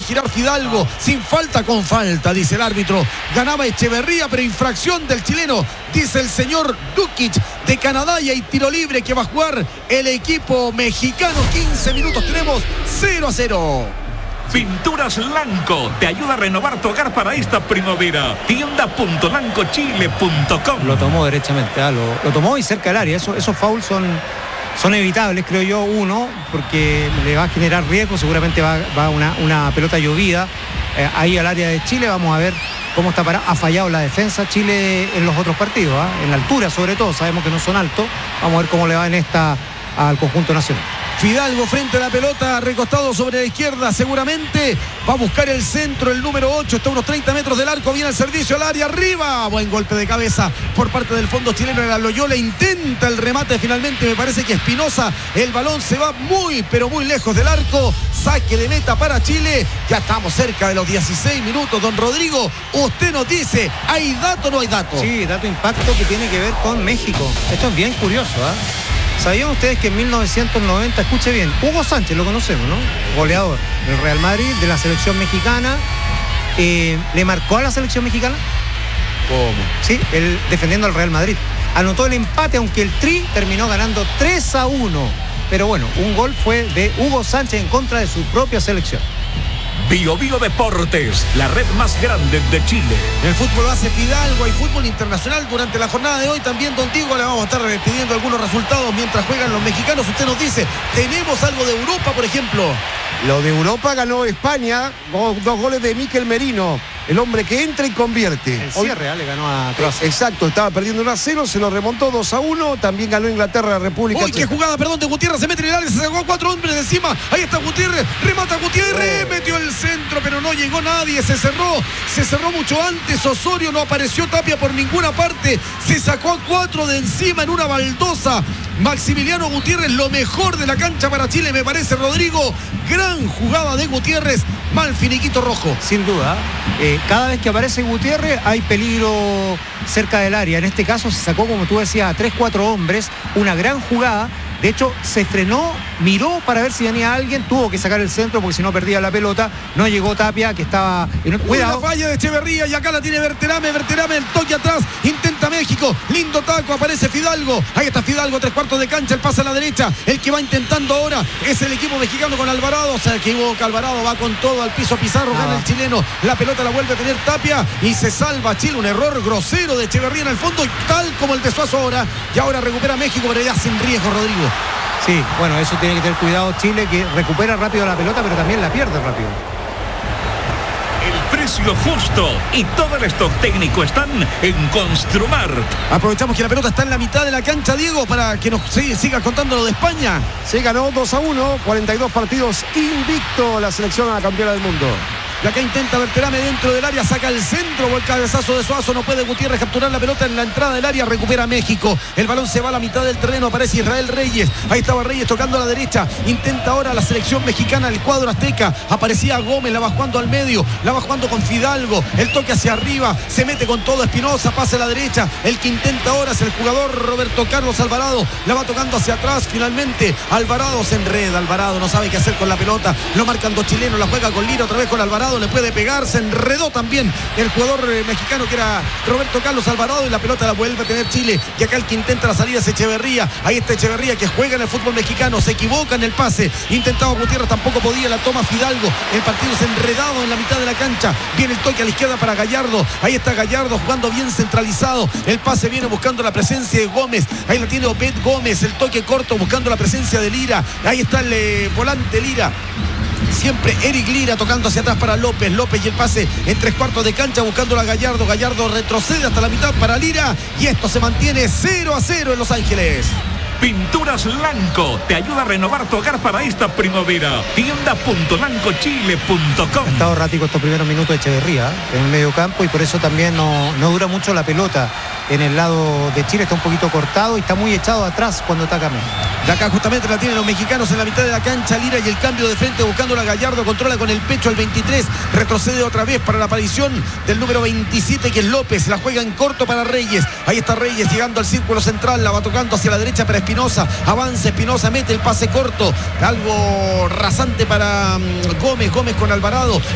girar Fidalgo, sin falta, con falta, dice el árbitro. Ganaba Echeverría, pero infracción del chileno, dice el señor Dukic de Canadá, y hay tiro libre que va a jugar el equipo mexicano. 15 minutos tenemos, 0-0. Pinturas Lanco te ayuda a renovar tu hogar para esta primavera. Tienda.lancochile.com. Lo tomó derechamente, lo tomó y cerca del área. Esos fouls son evitables, creo yo. Uno, porque le va a generar riesgo. Seguramente va una pelota llovida ahí al área de Chile. Vamos a ver cómo está parado. Ha fallado la defensa Chile en los otros partidos, en la altura sobre todo. Sabemos que no son altos. Vamos a ver cómo le va en esta al conjunto nacional. Fidalgo frente a la pelota, recostado sobre la izquierda, seguramente va a buscar el centro, el número 8, está a unos 30 metros del arco, viene el servicio al área, arriba, buen golpe de cabeza por parte del fondo chileno de la Loyola, intenta el remate finalmente, me parece que Espinosa, el balón se va muy, pero muy lejos del arco, saque de meta para Chile, ya estamos cerca de los 16 minutos, don Rodrigo, usted nos dice, ¿hay dato o no hay dato? Sí, dato impacto que tiene que ver con México, esto es bien curioso, ¿Sabían ustedes que en 1990, escuche bien, Hugo Sánchez, lo conocemos, ¿no? Goleador del Real Madrid, de la selección mexicana, le marcó a la selección mexicana? ¿Cómo? Sí, él defendiendo al Real Madrid. Anotó el empate, aunque el Tri terminó ganando 3-1. Pero bueno, un gol fue de Hugo Sánchez en contra de su propia selección. Bio Deportes, la red más grande de Chile. El fútbol base Fidalgo, hay fútbol internacional durante la jornada de hoy. También, don Diego, le vamos a estar pidiendo algunos resultados mientras juegan los mexicanos. Usted nos dice, ¿tenemos algo de Europa, por ejemplo? Lo de Europa ganó España, 2 goles de Mikel Merino, el hombre que entra y convierte. El cierre le ganó a Croacia. Exacto, estaba perdiendo 1-0, se lo remontó 2-1, también ganó Inglaterra, la República. ¡Uy, qué jugada, perdón, de Gutiérrez! Se mete en el área, se sacó a 4 hombres de encima. Ahí está Gutiérrez, remata Gutiérrez, metió el centro, pero no llegó nadie, se cerró mucho antes. Osorio, no apareció Tapia por ninguna parte, se sacó a 4 de encima en una baldosa. Maximiliano Gutiérrez, lo mejor de la cancha para Chile, me parece, Rodrigo. Gran jugada de Gutiérrez, mal finiquito rojo. Sin duda, cada vez que aparece Gutiérrez hay peligro cerca del área. En este caso se sacó, como tú decías, a 3-4 hombres, una gran jugada. De hecho, se frenó, miró para ver si venía alguien, tuvo que sacar el centro porque si no perdía la pelota. No llegó Tapia, que estaba... Cuidado. Una falla de Echeverría y acá la tiene Berterame, el toque atrás, intenta México, lindo taco, aparece Fidalgo. Ahí está Fidalgo, 3/4 de cancha, el pase a la derecha. El que va intentando ahora es el equipo mexicano con Alvarado. Se equivoca Alvarado, va con todo al piso Pizarro, gana el chileno. La pelota la vuelve a tener Tapia y se salva Chile. Un error grosero de Echeverría en el fondo, tal como el de Suazo ahora. Y ahora recupera México, pero ya sin riesgo, Rodrigo. Sí, bueno, eso tiene que tener cuidado Chile, que recupera rápido la pelota, pero también la pierde rápido. El precio justo y todo el stock técnico están en Construmart. Aprovechamos que la pelota está en la mitad de la cancha, Diego, para que nos sigas contando lo de España. Se ganó 2-1, 42 partidos invicto la selección a la campeona del mundo. Y acá intenta Berterame dentro del área, saca el centro, o el cabezazo de Suazo, no puede Gutiérrez capturar la pelota en la entrada del área, recupera México, el balón se va a la mitad del terreno, aparece Israel Reyes, ahí estaba Reyes tocando a la derecha, intenta ahora la selección mexicana, el cuadro azteca, aparecía Gómez, la va jugando al medio, la va jugando con Fidalgo, el toque hacia arriba, se mete con todo Espinosa, pase a la derecha, el que intenta ahora es el jugador Roberto Carlos Alvarado, la va tocando hacia atrás, finalmente Alvarado se enreda, Alvarado no sabe qué hacer con la pelota, lo marcan 2 chilenos, la juega con Lira, otra vez con Alvarado, le puede pegar, se enredó también el jugador mexicano que era Roberto Carlos Alvarado y la pelota la vuelve a tener Chile, y acá el que intenta la salida es Echeverría, ahí está Echeverría que juega en el fútbol mexicano, se equivoca en el pase, intentaba Gutiérrez, tampoco podía, la toma Fidalgo, el partido es enredado en la mitad de la cancha, viene el toque a la izquierda para Gallardo, ahí está Gallardo jugando bien centralizado, el pase viene buscando la presencia de Gómez, ahí la tiene Obed Gómez, el toque corto buscando la presencia de Lira, ahí está el volante Lira. Siempre Eric Lira tocando hacia atrás para López y el pase en 3/4 de cancha buscándolo a Gallardo retrocede hasta la mitad para Lira y esto se mantiene 0-0 en Los Ángeles. Pinturas Lanco te ayuda a renovar tu hogar para esta primavera. Tienda.lancochile.com. Ha estado errático estos primeros minutos de Echeverría en el medio campo y por eso también no dura mucho la pelota. En el lado de Chile está un poquito cortado y está muy echado atrás cuando ataca México. De acá justamente la tienen los mexicanos en la mitad de la cancha, Lira, y el cambio de frente buscándola a Gallardo, controla con el pecho al 23, retrocede otra vez para la aparición del número 27 que es López, la juega en corto para Reyes, ahí está Reyes llegando al círculo central, la va tocando hacia la derecha para Espinosa, avanza Espinosa, mete el pase corto, algo rasante para Gómez con Alvarado.